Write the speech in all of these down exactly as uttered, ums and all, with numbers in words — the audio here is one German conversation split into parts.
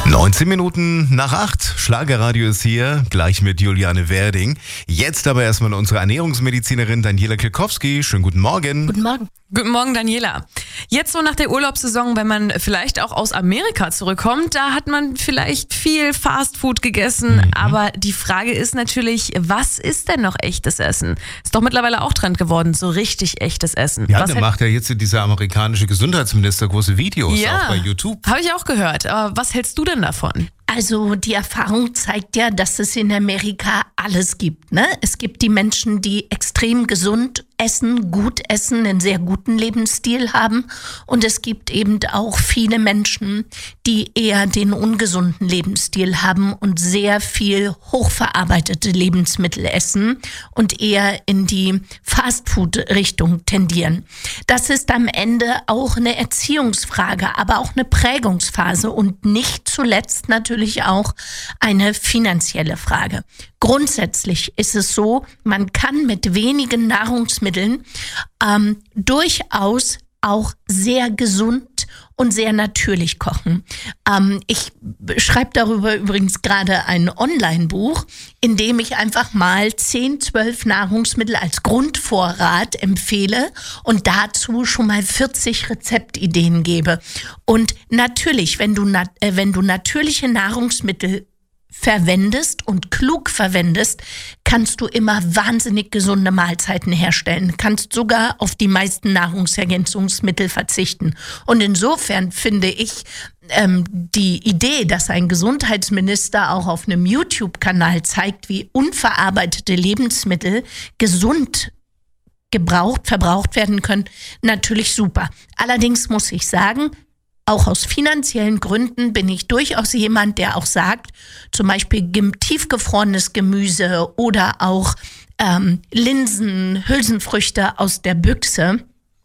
neunzehn Minuten nach acht. Schlagerradio ist hier, gleich mit Juliane Werding. Jetzt aber erstmal unsere Ernährungsmedizinerin Daniela Kilkowski. Schönen guten Morgen. Guten Morgen. Guten Morgen, Daniela. Jetzt so nach der Urlaubssaison, wenn man vielleicht auch aus Amerika zurückkommt, da hat man vielleicht viel Fastfood gegessen. Mhm. Aber die Frage ist natürlich, was ist denn noch echtes Essen? Ist doch mittlerweile auch Trend geworden, so richtig echtes Essen. Ja, was da macht ja jetzt dieser amerikanische Gesundheitsminister große Videos, ja, auch bei YouTube. Habe ich auch gehört. Aber was hältst du denn davon? Also die Erfahrung zeigt ja, dass es in Amerika alles gibt. Ne? Es gibt die Menschen, die extrem gesund essen, gut essen, einen sehr guten Lebensstil haben. Und es gibt eben auch viele Menschen, die eher den ungesunden Lebensstil haben und sehr viel hochverarbeitete Lebensmittel essen und eher in die Fastfood-Richtung tendieren. Das ist am Ende auch eine Erziehungsfrage, aber auch eine Prägungsphase und nicht zuletzt natürlich auch eine finanzielle Frage. Grundsätzlich ist es so, man kann mit wenigen Nahrungsmitteln ähm, durchaus auch sehr gesund und sehr natürlich kochen. Ähm, ich schreibe darüber übrigens gerade ein Online-Buch, in dem ich einfach mal zehn, zwölf Nahrungsmittel als Grundvorrat empfehle und dazu schon mal vierzig Rezeptideen gebe. Und natürlich, wenn du, nat- äh, wenn du natürliche Nahrungsmittel verwendest und klug verwendest, kannst du immer wahnsinnig gesunde Mahlzeiten herstellen. Kannst sogar auf die meisten Nahrungsergänzungsmittel verzichten. Und insofern finde ich ähm, die Idee, dass ein Gesundheitsminister auch auf einem YouTube-Kanal zeigt, wie unverarbeitete Lebensmittel gesund gebraucht, verbraucht werden können, natürlich super. Allerdings muss ich sagen, auch aus finanziellen Gründen bin ich durchaus jemand, der auch sagt, zum Beispiel tiefgefrorenes Gemüse oder auch ähm, Linsen, Hülsenfrüchte aus der Büchse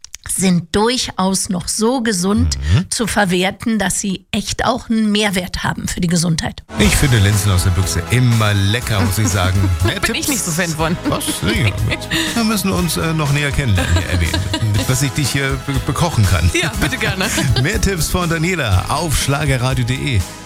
sind durchaus noch so gesund mhm. zu verwerten, dass sie echt auch einen Mehrwert haben für die Gesundheit. Ich finde Linsen aus der Büchse immer lecker, muss ich sagen. Mehr Bin Tipps? Ich nicht so Fan von. Was? Nee, wir müssen uns äh, noch näher kennenlernen, Abby, dass ich dich hier be- bekochen kann. Ja, bitte gerne. Mehr Tipps von Daniela auf schlagerradio punkt de.